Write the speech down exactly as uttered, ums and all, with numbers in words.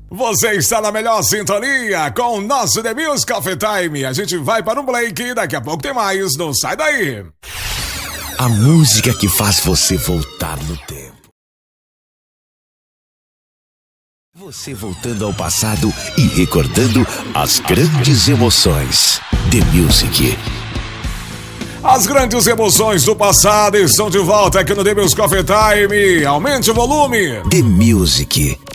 Você está na melhor sintonia com o nosso The Music Coffee Time. A gente vai para um break e daqui a pouco tem mais. Não sai daí. A música que faz você voltar no tempo. Você voltando ao passado e recordando as grandes emoções. The Music. As grandes emoções do passado estão de volta aqui no The Music Coffee Time. Aumente o volume. The Music.